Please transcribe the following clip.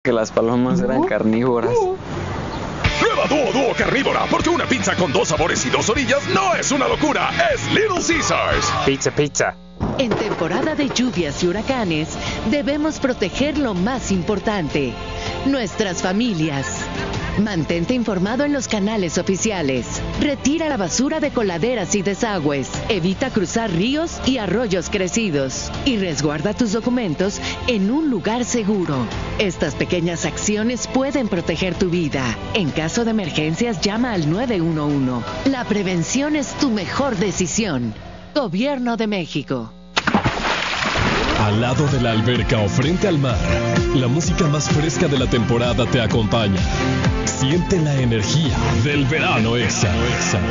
que las palomas eran carnívoras. Nueva Duo Carnívora, porque una pizza con 2 sabores y 2 orillas no es una locura, es Little Caesars. Pizza. En temporada de lluvias y huracanes, debemos proteger lo más importante, nuestras familias. Mantente informado en los canales oficiales. Retira la basura de coladeras y desagües. Evita cruzar ríos y arroyos crecidos. Y resguarda tus documentos en un lugar seguro. Estas pequeñas acciones pueden proteger tu vida. En caso de emergencias, llama al 911. La prevención es tu mejor decisión. Gobierno de México. Al lado de la alberca o frente al mar, la música más fresca de la temporada te acompaña. Siente la energía del verano Exa.